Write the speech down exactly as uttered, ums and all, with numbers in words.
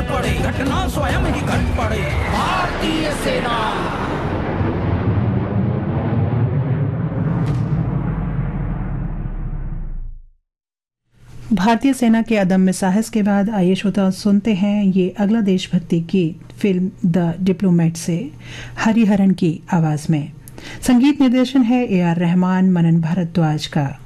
पड़े, घटना स्वयं ही घट पड़े। भारतीय सेना। भारतीय सेना के अदम्य साहस के बाद आइए श्रोता सुनते हैं ये अगला देशभक्ति गीत फिल्म द डिप्लोमेट से हरिहरन की आवाज में। संगीत निर्देशन है ए आर रहमान, मनन भारद्वाज का।